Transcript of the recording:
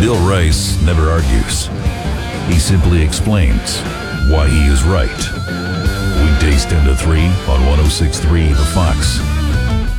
Bill Rice never argues. He simply explains why he is right. Weekdays 10 to 3 on 106.3 The Fox.